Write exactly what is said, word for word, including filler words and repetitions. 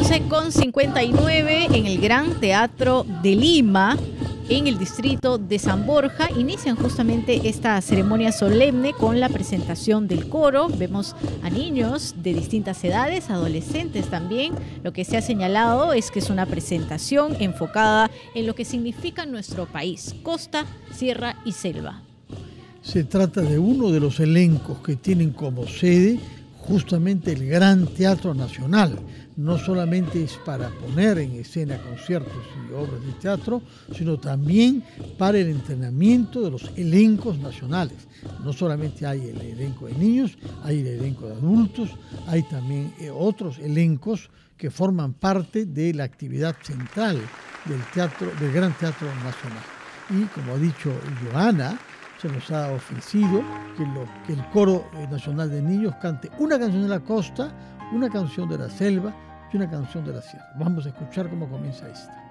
once con cincuenta y nueve en el Gran Teatro de Lima, en el distrito de San Borja. Inician justamente esta ceremonia solemne con la presentación del coro. Vemos a niños de distintas edades, adolescentes también. Lo que se ha señalado es que es una presentación enfocada en lo que significa nuestro país: costa, sierra y selva. Se trata de uno de los elencos que tienen como sede justamente el Gran Teatro Nacional. No solamente es para poner en escena conciertos y obras de teatro, sino también para el entrenamiento de los elencos nacionales. No solamente hay el elenco de niños, hay el elenco de adultos, hay también otros elencos que forman parte de la actividad central del teatro, del Gran Teatro Nacional. Y como ha dicho Joana, se nos ha ofrecido que, lo, que el Coro Nacional de Niños cante una canción de la costa, una canción de la selva y una canción de la sierra. Vamos a escuchar cómo comienza esta.